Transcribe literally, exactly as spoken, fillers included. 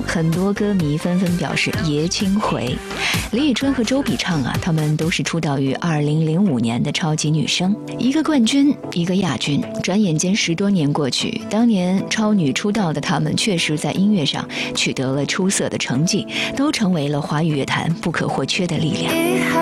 很多歌迷纷纷表示爷青回。李宇春和周笔畅啊，他们都是出道于二零零五年的超级女声，一个冠军，一个亚军。转眼间十多年过去，当年超女出道的他们确实在音乐上取得了出色的成绩，都成为了华语乐坛不可或缺的力量。